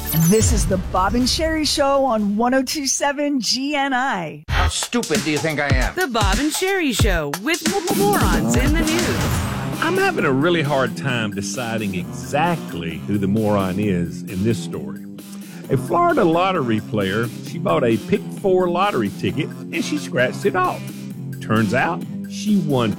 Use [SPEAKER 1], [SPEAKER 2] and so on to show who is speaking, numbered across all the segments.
[SPEAKER 1] This is the Bob and Sherry Show on 102.7 GNI.
[SPEAKER 2] How stupid do you think I am?
[SPEAKER 3] The Bob and Sherry Show with morons in the news.
[SPEAKER 4] I'm having a really hard time deciding exactly who the moron is in this story. A Florida lottery player, she bought a Pick 4 lottery ticket and she scratched it off. Turns out she won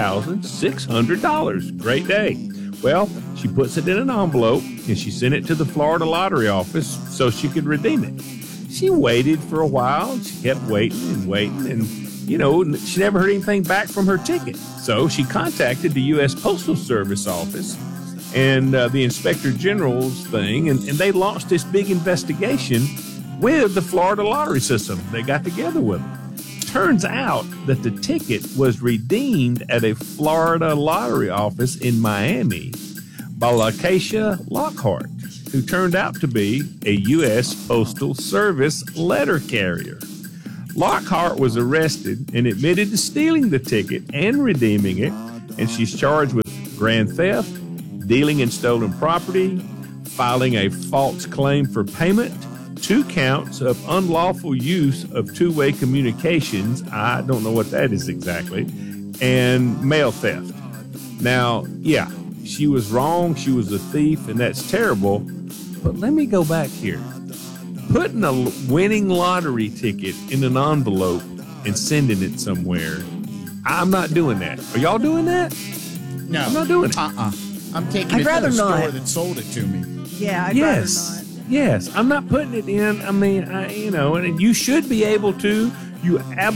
[SPEAKER 4] $2,600. Great day. Well, she puts it in an envelope and she sent it to the Florida lottery office so she could redeem it. She waited for a while. She kept waiting and she never heard anything back from her ticket. So she contacted the U.S. Postal Service office and the Inspector General's thing, and they launched this big investigation with the Florida lottery system. They got together with them. Turns out that the ticket was redeemed at a Florida lottery office in Miami by Lakeisha Lockhart, who turned out to be a U.S. Postal Service letter carrier. Lockhart was arrested and admitted to stealing the ticket and redeeming it, and she's charged with grand theft, dealing in stolen property, filing a false claim for payment, 2 counts of unlawful use of two-way communications, I don't know what that is exactly, and mail theft. Now, yeah, she was wrong, she was a thief, and that's terrible, but let me go back here. Putting a winning lottery ticket in an envelope and sending it somewhere, I'm not doing that. Are y'all doing that?
[SPEAKER 5] No.
[SPEAKER 4] I'm not doing it.
[SPEAKER 5] I'm taking
[SPEAKER 1] I'd
[SPEAKER 5] it
[SPEAKER 1] rather
[SPEAKER 5] to the
[SPEAKER 1] not.
[SPEAKER 5] store that sold it to me.
[SPEAKER 1] Yeah, I'd rather not.
[SPEAKER 4] Yes, I'm not putting it in. I mean, and you should be able to. You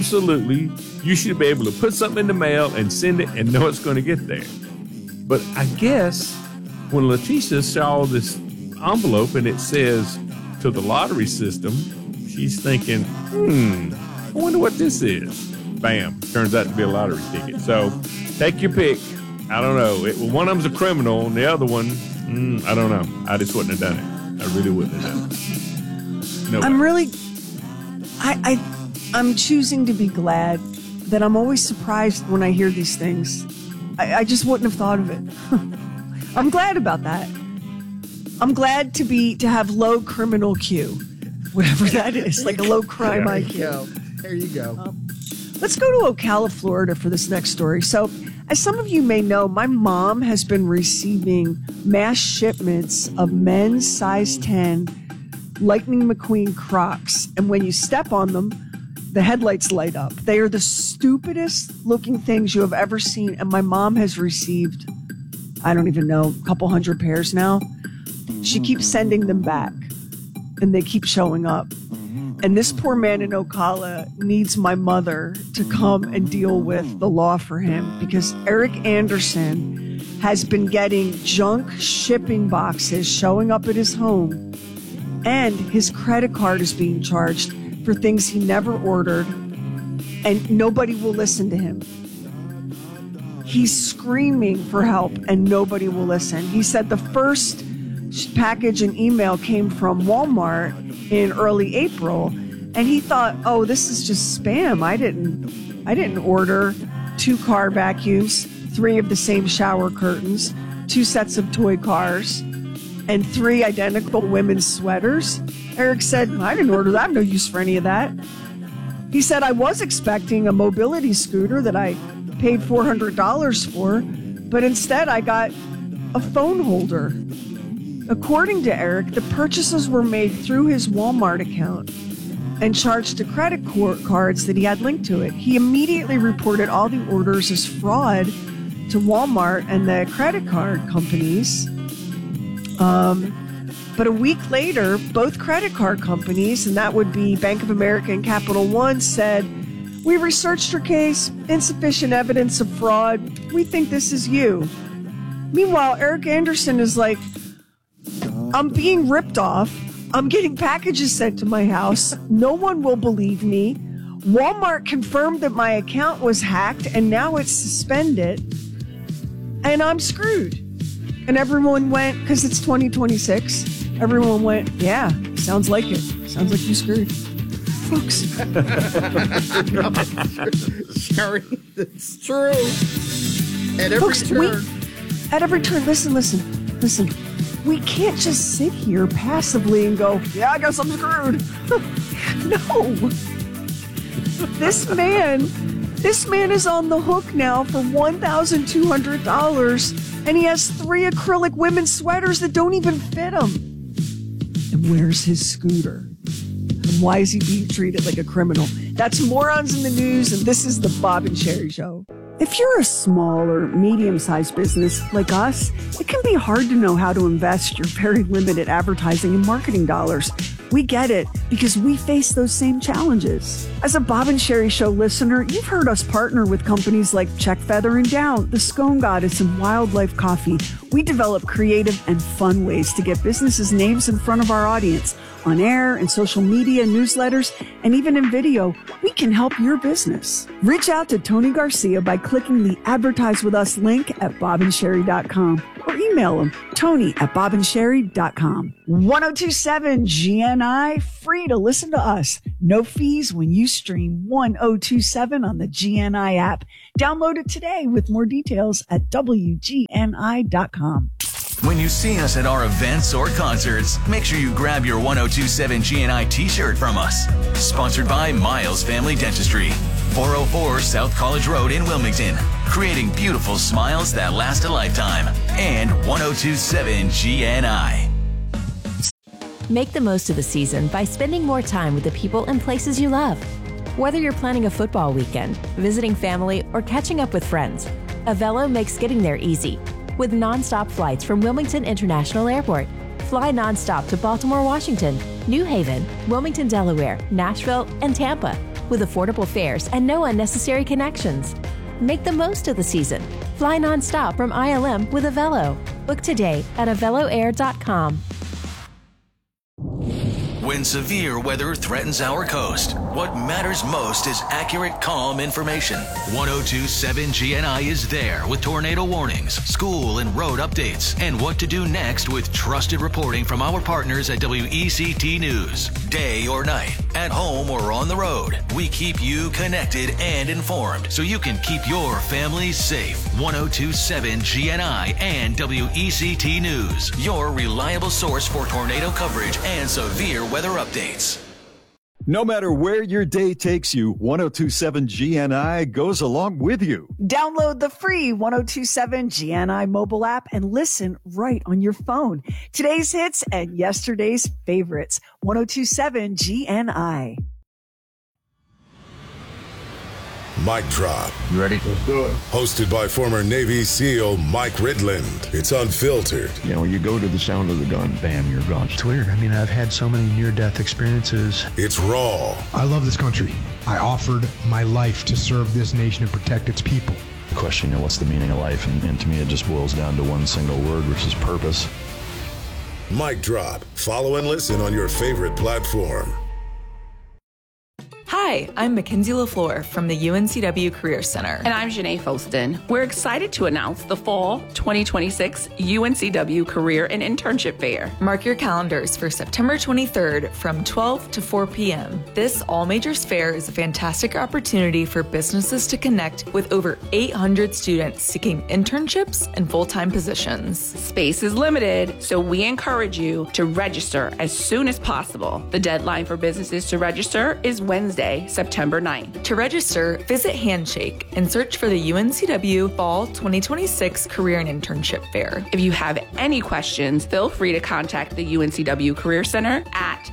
[SPEAKER 4] should be able to put something in the mail and send it and know it's going to get there. But I guess when Letitia saw this envelope and it says to the lottery system, she's thinking, I wonder what this is. Bam, turns out to be a lottery ticket. So take your pick. I don't know. One of them's a criminal and the other one, I don't know. I just wouldn't have done it. I really wouldn't have done it. No
[SPEAKER 1] I'm
[SPEAKER 4] way.
[SPEAKER 1] really, I'm choosing to be glad that I'm always surprised when I hear these things. I just wouldn't have thought of it. I'm glad about that. I'm glad to have low criminal Q, whatever that is, like a low crime IQ.
[SPEAKER 5] There you go.
[SPEAKER 1] Let's go to Ocala, Florida for this next story. So, as some of you may know, my mom has been receiving mass shipments of men's size 10 Lightning McQueen Crocs. And when you step on them, the headlights light up. They are the stupidest looking things you have ever seen. And my mom has received, I don't even know, a couple hundred pairs now. She keeps sending them back and they keep showing up. And this poor man in Ocala needs my mother to come and deal with the law for him because Eric Anderson has been getting junk shipping boxes showing up at his home, and his credit card is being charged for things he never ordered, and nobody will listen to him. He's screaming for help and nobody will listen. He said the first package and email came from Walmart in early April, and he thought, oh, this is just spam. I didn't order 2 car vacuums, 3 of the same shower curtains, 2 sets of toy cars, and 3 identical women's sweaters. Eric said, I didn't order that. I have no use for any of that. He said, I was expecting a mobility scooter that I paid $400 for, but instead I got a phone holder. According to Eric, the purchases were made through his Walmart account and charged to credit cards that he had linked to it. He immediately reported all the orders as fraud to Walmart and the credit card companies. But a week later, both credit card companies, and that would be Bank of America and Capital One, said, we researched your case, insufficient evidence of fraud. We think this is you. Meanwhile, Eric Anderson is like, I'm being ripped off. I'm getting packages sent to my house. No one will believe me. Walmart confirmed that my account was hacked and now it's suspended. And I'm screwed. And everyone went, because it's 2026, everyone went, yeah, sounds like it. Sounds like you screwed. Folks.
[SPEAKER 5] Sherry, it's true. At every
[SPEAKER 1] Folks,
[SPEAKER 5] turn.
[SPEAKER 1] at every turn, listen. We can't just sit here passively and go, yeah, I guess I'm screwed. No. This man is on the hook now for $1,200, and he has 3 acrylic women's sweaters that don't even fit him. And where's his scooter? And why is he being treated like a criminal? That's Morons in the News, and this is the Bob and Sherry Show. If you're a small or medium-sized business like us, it can be hard to know how to invest your very limited advertising and marketing dollars. We get it because we face those same challenges. As a Bob and Sherry Show listener, you've heard us partner with companies like Check Feather and Down, The Scone Goddess, and Wildlife Coffee. We develop creative and fun ways to get businesses' names in front of our audience. On air and social media, newsletters, and even in video, we can help your business. Reach out to Tony Garcia by clicking the Advertise With Us link at bobandsherry.com or email him, tony@bobandsherry.com. 1027 GNI, free to listen to us. No fees when you stream 1027 on the GNI app. Download it today with more details at WGNI.com.
[SPEAKER 6] When you see us at our events or concerts, make sure you grab your 1027 GNI t-shirt from us. Sponsored by Miles Family Dentistry, 404 South College Road in Wilmington, creating beautiful smiles that last a lifetime. And 1027 GNI.
[SPEAKER 7] Make the most of the season by spending more time with the people and places you love. Whether you're planning a football weekend, visiting family, or catching up with friends, Avelo makes getting there easy. With nonstop flights from Wilmington International Airport. Fly nonstop to Baltimore, Washington, New Haven, Wilmington, Delaware, Nashville, and Tampa, with affordable fares and no unnecessary connections. Make the most of the season. Fly nonstop from ILM with Avelo. Book today at aveloair.com.
[SPEAKER 6] When severe weather threatens our coast, what matters most is accurate, calm information. 1027 GNI is there with tornado warnings, school and road updates, and what to do next with trusted reporting from our partners at WECT News. Day or night, at home or on the road, we keep you connected and informed so you can keep your family safe. 1027 GNI and WECT News, your reliable source for tornado coverage and severe weather updates.
[SPEAKER 8] No matter where your day takes you, 1027 GNI goes along with you.
[SPEAKER 1] Download the free 1027 GNI mobile app and listen right on your phone. Today's hits and yesterday's favorites. 1027 GNI.
[SPEAKER 9] Mic Drop.
[SPEAKER 2] You ready? Let's do it.
[SPEAKER 9] Hosted by former Navy SEAL Mike Ridland. It's unfiltered.
[SPEAKER 10] You know, you go to the sound of the gun, bam, you're gone.
[SPEAKER 11] It's weird. I mean, I've had so many near-death experiences.
[SPEAKER 9] It's raw.
[SPEAKER 11] I love this country. I offered my life to serve this nation and protect its people.
[SPEAKER 10] The question, you know, what's the meaning of life? And to me, it just boils down to one single word, which is purpose.
[SPEAKER 9] Mic Drop. Follow and listen on your favorite platform.
[SPEAKER 12] Hi, I'm Mackenzie LaFleur from the UNCW Career Center.
[SPEAKER 13] And I'm Janae Foston. We're excited to announce the Fall 2026 UNCW Career and Internship Fair.
[SPEAKER 12] Mark your calendars for September 23rd from 12 to 4 p.m. This all-majors fair is a fantastic opportunity for businesses to connect with over 800 students seeking internships and full-time positions.
[SPEAKER 13] Space is limited, so we encourage you to register as soon as possible. The deadline for businesses to register is Wednesday, September 9th.
[SPEAKER 12] To register, visit Handshake and search for the UNCW Fall 2026 Career and Internship Fair.
[SPEAKER 13] If you have any questions, feel free to contact the UNCW Career Center at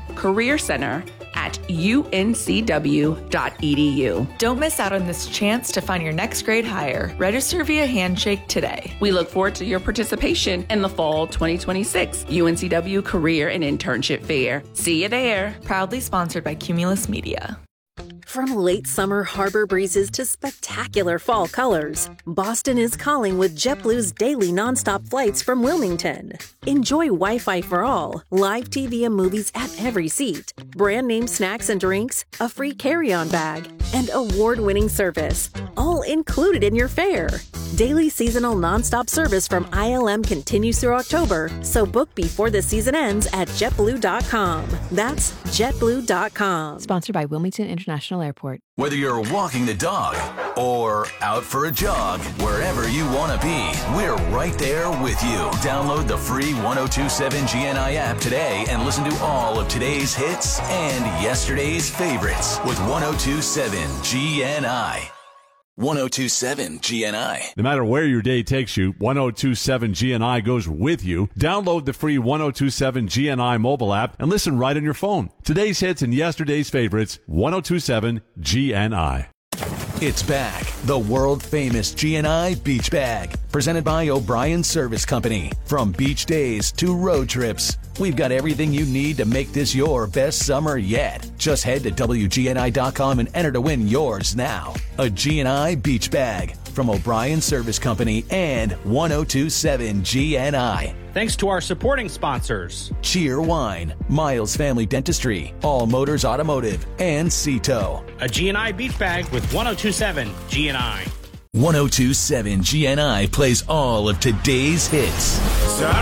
[SPEAKER 13] careercenter@uncw.edu.
[SPEAKER 12] Don't miss out on this chance to find your next grade hire. Register via Handshake today.
[SPEAKER 13] We look forward to your participation in the Fall 2026 UNCW Career and Internship Fair. See you there.
[SPEAKER 12] Proudly sponsored by Cumulus Media.
[SPEAKER 14] From late summer harbor breezes to spectacular fall colors, Boston is calling with JetBlue's daily nonstop flights from Wilmington. Enjoy Wi-Fi for all, live TV and movies at every seat, brand name snacks and drinks, a free carry-on bag, and award-winning service, all included in your fare. Daily seasonal nonstop service from ILM continues through October, so book before the season ends at JetBlue.com. That's JetBlue.com.
[SPEAKER 7] Sponsored by Wilmington International Airport.
[SPEAKER 6] Whether you're walking the dog or out for a jog, wherever you want to be, we're right there with you. Download the free 1027 GNI app today and listen to all of today's hits and yesterday's favorites with 1027 GNI. 1027 GNI.
[SPEAKER 15] No matter where your day takes you, 1027 GNI goes with you. Download the free 1027 GNI mobile app and listen right on your phone. Today's hits and yesterday's favorites, 1027 GNI.
[SPEAKER 6] It's back. The world-famous GNI Beach Bag. Presented by O'Brien Service Company. From beach days to road trips, we've got everything you need to make this your best summer yet. Just head to WGNI.com and enter to win yours now. A GNI Beach Bag from O'Brien Service Company and 1027 GNI.
[SPEAKER 16] Thanks to our supporting sponsors:
[SPEAKER 6] Cheer Wine, Miles Family Dentistry, All Motors Automotive, and Cito.
[SPEAKER 16] A GNI Beach Bag with 1027 GNI.
[SPEAKER 6] 1027 GNI plays all of today's hits.